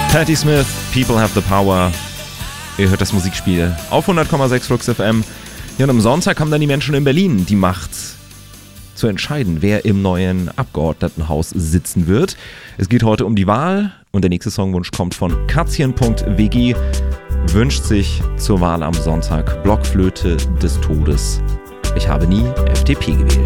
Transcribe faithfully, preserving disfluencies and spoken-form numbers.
Patti Smith, People Have the Power. Ihr hört das Musikspiel auf hundert Komma sechs Flux F M. Ja, und am Sonntag haben dann die Menschen in Berlin die Macht zu entscheiden, wer im neuen Abgeordnetenhaus sitzen wird. Es geht heute um die Wahl und der nächste Songwunsch kommt von Katzchen punkt w g. Wünscht sich zur Wahl am Sonntag Blockflöte des Todes. Ich habe nie F D P gewählt.